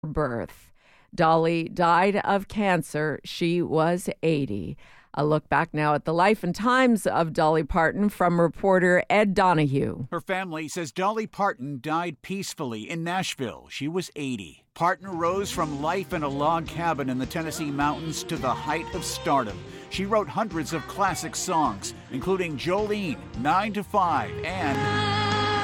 birth. Dolly died of cancer. She was 80. A look back now at the life and times of Dolly Parton from reporter Ed Donahue. Her family says Dolly Parton died peacefully in Nashville. She was 80. Parton rose from life in a log cabin in the Tennessee mountains to the height of stardom. She wrote hundreds of classic songs, including Jolene, 9 to 5, and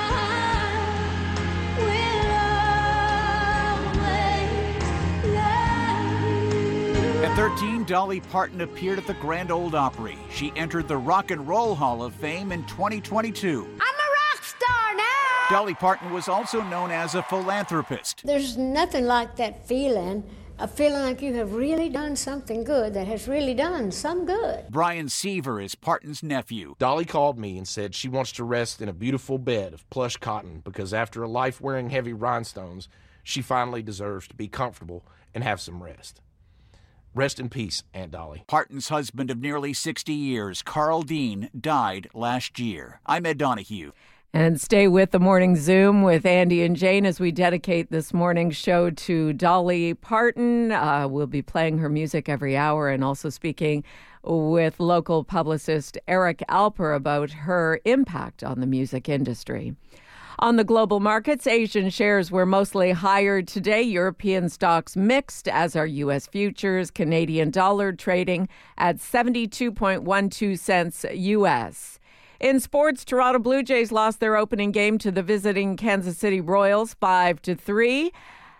at 13, Dolly Parton appeared at the Grand Ole Opry. She entered the Rock and Roll Hall of Fame in 2022. I'm a rock star now! Dolly Parton was also known as a philanthropist. There's nothing like that feeling, a feeling like you have really done something good, that has really done some good. Brian Seaver is Parton's nephew. Dolly called me and said she wants to rest in a beautiful bed of plush cotton because after a life wearing heavy rhinestones, she finally deserves to be comfortable and have some rest. Rest in peace, Aunt Dolly. Parton's husband of nearly 60 years, Carl Dean, died last year. I'm Ed Donahue. And stay with the Morning Zoom with Andy and Jane as we dedicate this morning's show to Dolly Parton. We'll be playing her music every hour and also speaking with local publicist Eric Alper about her impact on the music industry. On the global markets, Asian shares were mostly higher today. European stocks mixed, as are U.S. futures. Canadian dollar trading at 72.12 cents U.S. In sports, Toronto Blue Jays lost their opening game to the visiting Kansas City Royals 5-3.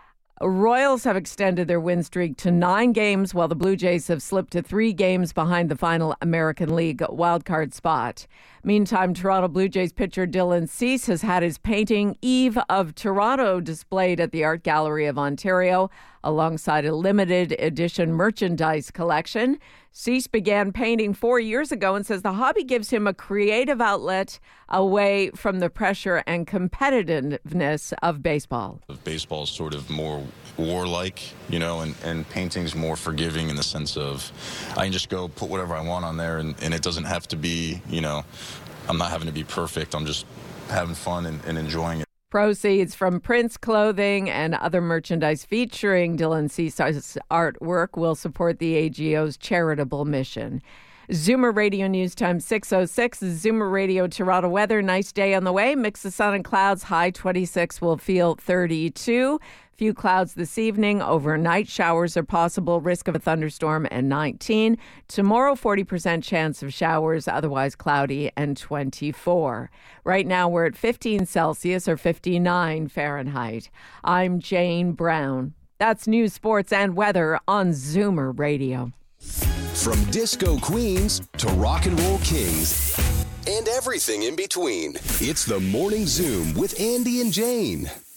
Royals have extended their win streak to 9 games, while the Blue Jays have slipped to 3 games behind the final American League wildcard spot. Meantime, Toronto Blue Jays pitcher Dylan Cease has had his painting Eve of Toronto displayed at the Art Gallery of Ontario alongside a limited edition merchandise collection. Cease began painting 4 years ago and says the hobby gives him a creative outlet away from the pressure and competitiveness of baseball. Baseball is sort of more warlike, and painting's more forgiving in the sense of I can just go put whatever I want on there and it doesn't have to be, I'm not having to be perfect. I'm just having fun and enjoying it. Proceeds from Prince clothing and other merchandise featuring Dylan Cease's artwork will support the AGO's charitable mission. Zoomer Radio News Time 6:06. Zoomer Radio Toronto weather. Nice day on the way. Mix of sun and clouds. High 26 will feel 32. Few clouds this evening. Overnight showers are possible. Risk of a thunderstorm and 19. Tomorrow, 40% chance of showers. Otherwise cloudy and 24. Right now we're at 15 Celsius or 59 Fahrenheit. I'm Jane Brown. That's news, sports, and weather on Zoomer Radio. From disco queens to rock and roll kings and everything in between. It's the Morning Zoom with Andy and Jane.